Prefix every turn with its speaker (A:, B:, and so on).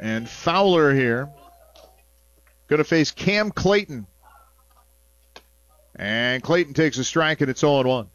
A: And Fowler here going to face Cam Clayton. And Clayton takes a strike, and it's 0-1.